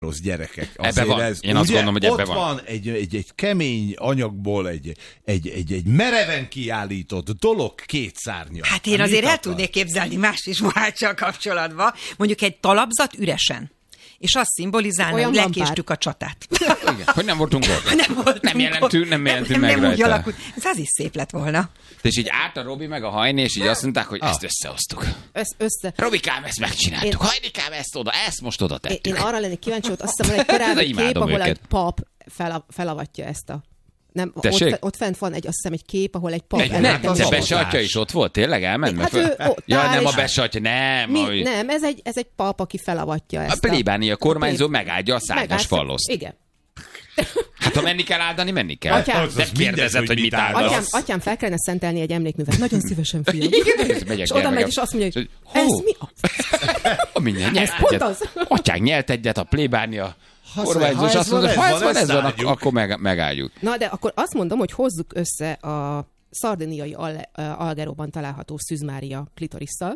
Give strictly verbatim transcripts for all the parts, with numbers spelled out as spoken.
rossz gyerekek. Ebbe van. Ez, Én azt ugye, gondolom, hogy ebbe ott van. van egy, egy, egy kemény anyagból egy, egy, egy, egy mereven kiállított dolog két szárnya. Hát én hát azért el akar? tudnék képzelni mást is Moháccsal kapcsolatban. Mondjuk egy talapzat üresen. És azt szimbolizálna, olyan hogy lampár. lekéstük a csatát. Igen, hogy nem voltunk ott. Nem, voltunk nem jelentünk, nem jelentünk nem, meg nem úgy rajta. alakult. Ez az is szép lett volna. És így állt a Robi meg a Hajni, és így azt mondták, hogy ezt összehoztuk. Össz, össze. Robikám, ezt megcsináltuk. Én- Hajnikám, ezt oda, ezt most oda Én, tettük. én arra lennék kíváncsi, hogy azt hiszem, van egy korábbi Imádom kép, ahol őket. egy pap fel, felavatja ezt a... Nem, ott, Tessék? ott fent van egy, azt hiszem, egy kép, ahol egy pap... Egy, előtt- nem, hát az de avatás. Besatya is ott volt, tényleg elment? Hát Mert ő föl- ott ja, áll, nem a és- Besatya, nem. Mi, ahogy- nem, ez egy, ez egy pap, aki felavatja ezt A plébánia kormányzó a... megáldja a szárnyas Megállsz- falloszt. Igen. Hát ha menni kell áldani, menni kell. Atyám- De Az kérdezed, mindegy, hogy mit mit áldasz. Atyám, atyám fel kellene szentelni egy emlékművet. Nagyon szívesen, fiam. Igen, megyek És oda gyermekem. megy, és azt mondja, hogy Hó. ez mi az? A minden nyert pont egyet. az. Atyánk nyert egyet, a plébánia Ha kormányzó, ez és azt van, mondja, ez ha ez van, van, ez ezt van, áldjuk. ak- akkor meg, megálljuk. Na, de akkor azt mondom, hogy hozzuk össze a szardiniai Al- Algeróban található Szűz Mária klitorisszal.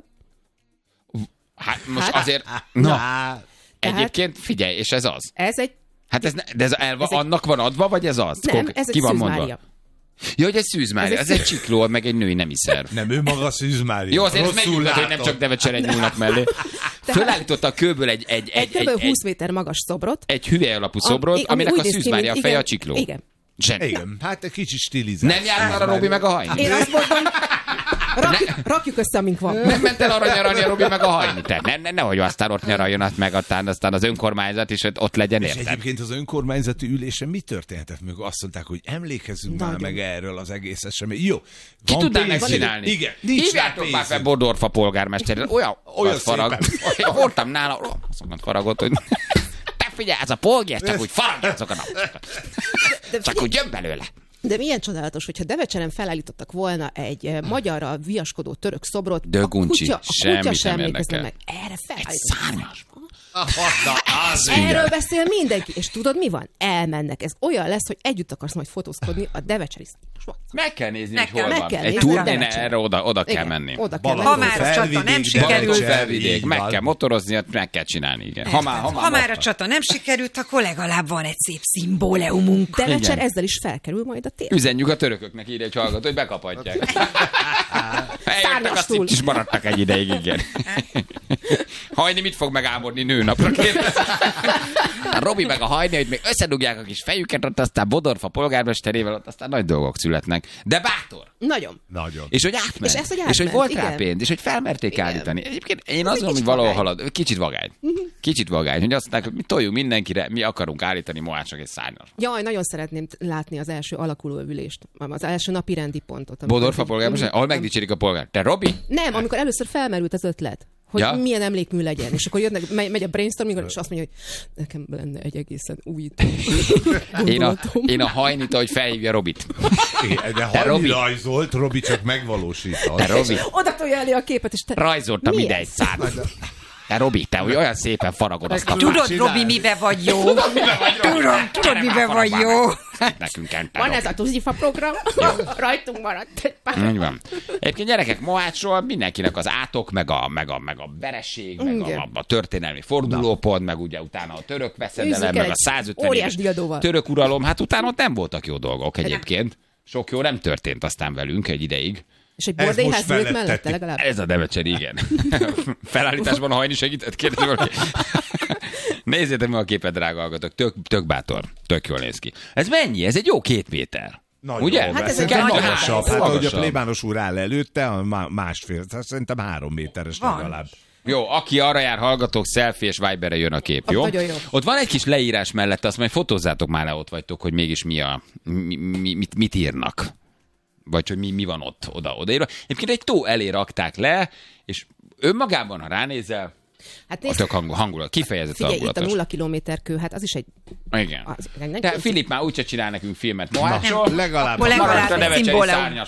Hát most Hát- azért, na, Hát, egyébként figyelj, és ez az. Ez egy... Hát ez, ne, de ez elva, Ez egy- annak van adva, vagy ez az? Nem, Konkrét- ez egy Ki van Szűz mondva? Mária. Ja, hogy egy Szűz Mária, Ez ez egy egy csikló, meg egy női nemi szerv. nem, ő maga Szűz Mária. Jó, azért ez Rosszul megnyugtat, hogy nem látod. csak Devecseren nyúlnak mellé. Fölállította a kőből egy, egy, Egy, egy, kb. egy, húsz egy, méter magas szobrot. egy hüvely alapú szobrot, ami- ami aminek úgy a néz Szűz ki, Mária mint- feje a igen, csikló. Igen. Zseni. Igen, hát egy kicsit stilizált. Nem járt már a Robi meg a Hajni? Én azt mondom, rakjuk, rakjuk össze, amink van. Nem ment el arra nyaralni a Robi meg a Hajni? Te ne, ne, nehogy aztán ott nyaraljon át meg, aztán, aztán az önkormányzat is ott legyen, És érted? egyébként az önkormányzati ülésen mi történhetett? Még azt mondták, hogy emlékezzünk már Nagyon. meg erről az egész esemény. Jó. Ki van tudná pénz? megcsinálni? Igen. Nincs rá Hívjátok már fel pénzünk. Bodorfa polgármesterre. Olyan, Olyan olyan farag. szépen. Olyan, voltam nála, olyan azt faragott, hogy te figyelj, ez a polgár, csak úgy faragja azokat a... Csak úgy jön belőle. De milyen csodálatos, hogyha Devecseren felállítottak volna egy eh, magyarra viaskodó török szobrot, Döguncsi, a kutya, a semmit kutya sem nem emlékezne érdekel. meg. Erre Egy felállítottak. szárnyas. Na, az Erről beszél mindenki, és tudod mi van? Elmennek. Ez olyan lesz, hogy együtt akarsz majd fotózkodni a Devecseri Svac. Meg kell nézni, Meg hogy hol kell- meg van. kell Egy nézni, turnéne Devecseren. erre oda, oda kell Igen, menni. Oda kell Balaton menni. Ha már a csata nem felvidék, sikerült. Balaton Devecseri, felvidék, így meg van. kell motorozni, meg kell csinálni, igen. Ha már, ha már, Ha már a csata nem sikerült, akkor legalább van egy szép szimbóleumunk. Devecser Igen. ezzel is felkerül majd a tér. üzenjük a törököknek, írja egy hallgató, hogy bekaphatják. Eljöttek, Szárnyas azt túl. itt is maradtak egy ideig, igen. Hajni mit fog megálmodni nőnapra, kérdez? A Robi meg a Hajni, hogy még összedugják a kis fejüket, ott aztán Bodorfa polgármesterével, ott aztán nagy dolgok születnek. De bátor! Nagyon. Nagyon. És hogy átment. És ezt, hogy és hogy átment, volt rá igen. pénz, és hogy felmerték Igen. állítani. Egyébként én Ez azt egy mondom, hogy kicsit valahol vagány. halad. Kicsit vagány. Kicsit vagány, hogy azt mondják, hogy mi toljunk mindenkire, mi akarunk állítani Mohácsnak egy szárnyas. Jaj, nagyon szeretném t- látni az első alakuló ülést, az első napi rendi pontot. amikor- Bodorfa polgármester, ahol megdicsérik a polgár. Te Robi? Nem, amikor először felmerült az ötlet, hogy Ja? ja? milyen emlékmű legyen, és akkor jönnek, megy, megy a brainstorming, és azt mondja, hogy nekem lenne egy egészen új Én a, gondolatom. én a Hajnit, hogy felhívja Robit. Igen, de Te, ha Robi. rajzolt, Robi csak megvalósított. Te Robi, Oda tolja elé a képet, és te... rajzoltam Mi ide ez? egy szárnyat. Te Robi, te hogy olyan szépen faragod azt a Tudod, csinálj. Robi, mibe vagy jó? Tudom, tudod, mibe vagy jó? Nekünk kell. Van ez a Tuzifa program, rajtunk maradt egy pár. Úgy van. Egyébként gyerekek, Mohácsról mindenkinek az átok, meg a, meg a, meg a vereség, meg Igen. a, a történelmi fordulópont, meg ugye utána a török veszedelem, Űzzünk el meg a egy százötven óriás éves diadóval. török uralom, hát utána ott nem voltak jó dolgok egyébként. Sok jó nem történt aztán velünk egy ideig. És egy Ez bordélyház most volt felettetik. mellette legalább. Ez a Devecseri, igen. Felállításban a Hajni segített, kérdezi valaki. Nézzétek meg a képet, drága hallgatók, tök, tök bátor, tök jól néz ki. Ez mennyi? Ez egy jó két méter. Nagyon, Ugye? hát ez szerintem egy nagy magasabb. ház. Hát ahogy a Magasabb. plébános úr áll előtte, a má- másfél, tehát szerintem három méteres Van. legalább. Jó, aki arra jár, hallgatók, selfie és Viberre jön a kép, Ott jó? nagyon jó. Ott van egy kis leírás mellett, azt majd fotózzátok már le, ott vagytok, hogy mégis mi a, mi, mi, mit, mit írnak. Vagy hogy mi, mi van ott, oda, odaírva. Egyébként egy tó elé rakták le, és önmagában, ha ránézel, Hát a nézd, tök hangul, hangulat, kifejezett figyelj, itt a hangulatos. nulla kilométer kő, hát az is egy... Igen. Az, nem, De Filip már úgyse csinál nekünk filmet Mohácsról. Legalább. Akkor legalább Maradt a egy Devecseri szimbóleum. szárnyas van.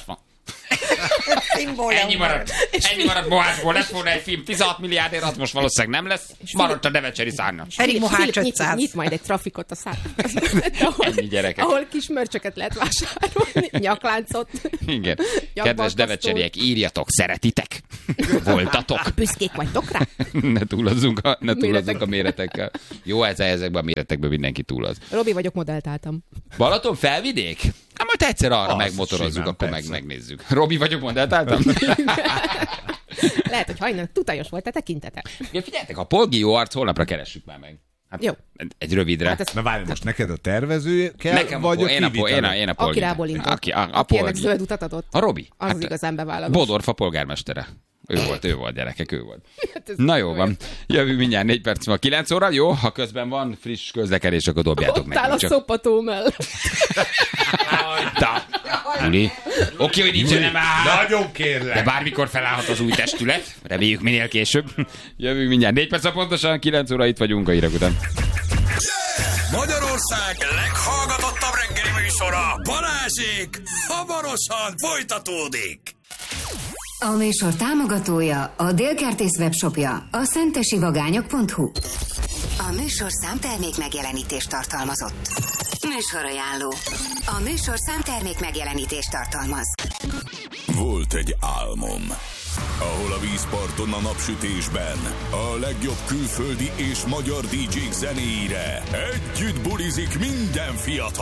Ennyi maradt. Ennyi maradt Mohácsból. Lett volna egy film tizenhat milliárdért, az most valószínűleg nem lesz. Maradt a Devecseri szárnya. Pedig Mohács nyit, ötszáz. nyit majd egy trafikot a szárnyat. Ennyi gyerekek. Ahol kis mörcsöket lehet vásárolni, nyakláncot. Igen. Kedves devecseriek, írjatok, szeretitek? Voltatok? Büszkék vagytok rá? Ne túlozzunk a, ne túlozzunk a méretekkel. Jó, ez, ezekben a méretekben mindenki túloz. Robi vagyok, modelltáltam. Balaton felvidék? Hát majd egyszer arra Az megmotorozzuk, simán, akkor persze. meg megnézzük. Robi vagyok, modelltáltam? Lehet, hogy hajnal tutajos volt a tekintete. Ja, figyeljetek, ha Polgi jó arc, holnapra keressük már meg. Hát Jó. Egy rövidre. Hát ez- Na várj, most neked a tervező kell, Nekem vagy a, a én, a, po- én, a, én a Polgi. Aki rábólintott. Aki, a, a Aki ennek Polgi. zöld utat adott. A Robi. Az az igazán bevállalós. Bodorfa polgármestere. Ő volt, ő volt, gyerekek, ő volt. Hát ez Na jó olyan. van. Jövünk mindjárt négy perc múlva kilenc óra. Jó, ha közben van friss közlekedés, akkor dobjátok Ott áll meg. a szopató mellett. Da. Juli. Oké, hogy nincsen nem áll. Nagyon De kérlek. bármikor felállhat az új testület. Reméljük minél később. Jövünk mindjárt négy perc, pontosan kilenc óra itt vagyunk a hírek után. Magyarország leghallgatottabb reggeli műsora, Balázsék, hamarosan folytatódik. A műsor támogatója a Délkertész webshopja, a szentesivagányok pont hu. A műsor számtermék megjelenítést tartalmazott. Műsorajánló. A műsor számtermék megjelenítést tartalmaz. Volt egy álmom, ahol a vízparton a napsütésben a legjobb külföldi és magyar dé dzsék zenéire együtt bulizik minden fiatal.